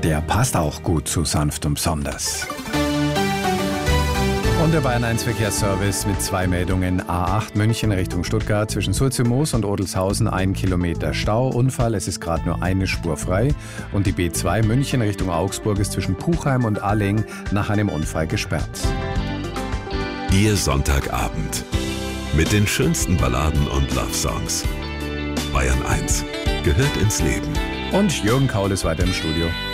der passt auch gut zu sanft und besonders. Und der Bayern 1 Verkehrsservice mit 2 Meldungen. A8 München Richtung Stuttgart zwischen Sulzimoos und Odelshausen 1 Kilometer Stau. Unfall, es ist gerade nur eine Spur frei. Und die B2 München Richtung Augsburg ist zwischen Puchheim und Alling nach einem Unfall gesperrt. Ihr Sonntagabend mit den schönsten Balladen und Love-Songs. Bayern 1 gehört ins Leben. Und Jürgen Kaul ist weiter im Studio.